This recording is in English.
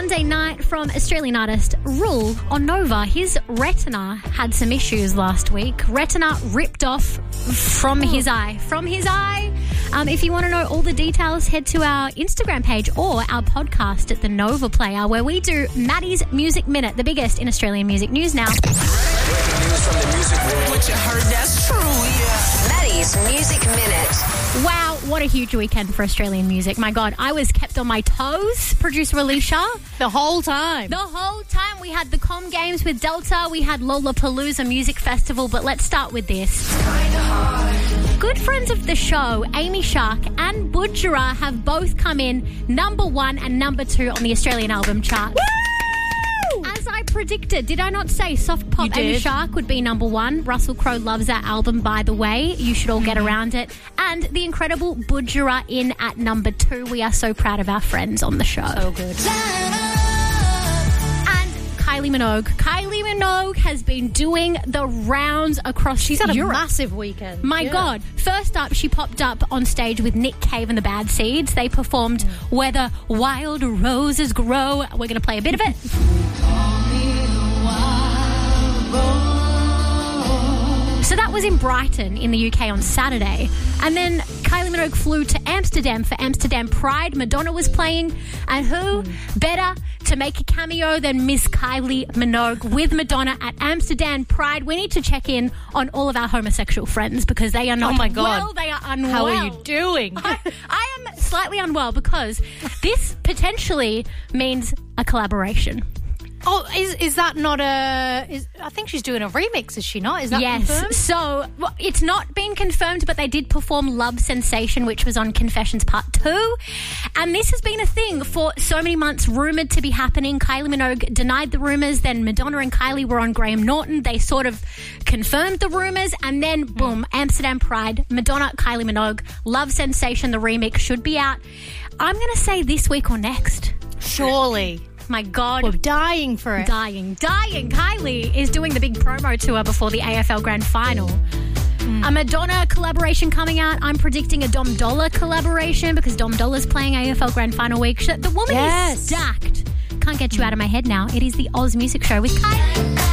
Monday night from Australian artist Rule on Nova. His retina had some issues last week. Retina ripped off from his eye. If you want to know all the details, head to our Instagram page or our podcast at the Nova Player, where we do Maddie's Music Minute, the biggest in Australian music news now. Breaking news from the music world. What you heard, that's true, yeah. Maddie's Music Minute. Wow, what a huge weekend for Australian music. My God, I was kept on my toes, producer Alicia. The whole time. We had the Com Games with Delta. We had Lollapalooza Music Festival. But let's start with this. Good friends of the show, Amy Shark and Budjerah, have both come in number 1 and number 2 on the Australian album chart. Woo! As I predicted, did I not say soft pop Amy Shark would be number 1? Russell Crowe loves that album, by the way. You should all get around it. And the incredible Budjerah in at number 2. We are so proud of our friends on the show. So good. Kylie Minogue. Kylie Minogue has been doing the rounds across She's had Europe. a massive weekend. My God. First up, she popped up on stage with Nick Cave and the Bad Seeds. They performed Where the Wild Roses Grow. We're going to play a bit of it. So that was in Brighton in the UK on Saturday. And then Kylie Minogue flew to Amsterdam for Amsterdam Pride. Madonna was playing. And who better to make a cameo than Miss Kylie Minogue with Madonna at Amsterdam Pride? We need to check in on all of our homosexual friends because they are not well. They are unwell. How are you doing? I am slightly unwell because this potentially means a collaboration. Oh, is that not I think she's doing a remix, is she not? Is that confirmed? So it's not been confirmed, but they did perform Love Sensation, which was on Confessions Part 2. And this has been a thing for so many months, rumoured to be happening. Kylie Minogue denied the rumours. Then Madonna and Kylie were on Graham Norton. They sort of confirmed the rumours. And then, boom, Amsterdam Pride, Madonna, Kylie Minogue, Love Sensation, the remix should be out. I'm going to say this week or next. Surely. My God. We're dying for it. Dying. Kylie is doing the big promo tour before the AFL Grand Final. A Madonna collaboration coming out. I'm predicting a Dom Dollar collaboration because Dom Dollar's playing AFL Grand Final week. The woman is stacked. Can't get you out of my head now. It is the Oz Music Show with Kylie.